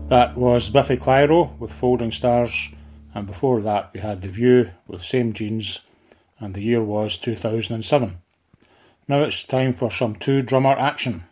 That was Biffy Clyro with Folding Stars, and before that we had The View with Same Jeans, and the year was 2007. Now it's time for some two-drummer action.